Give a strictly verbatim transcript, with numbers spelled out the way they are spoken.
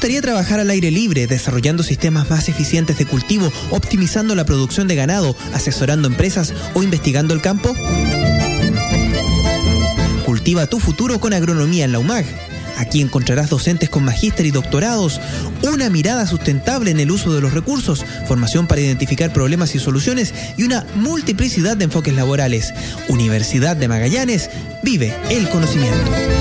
gustaría trabajar al aire libre, desarrollando sistemas más eficientes de cultivo, optimizando la producción de ganado, asesorando empresas o investigando el campo? Cultiva tu futuro con agronomía en la U M A G. Aquí encontrarás docentes con magíster y doctorados, una mirada sustentable en el uso de los recursos, formación para identificar problemas y soluciones y una multiplicidad de enfoques laborales. Universidad de Magallanes, vive el conocimiento.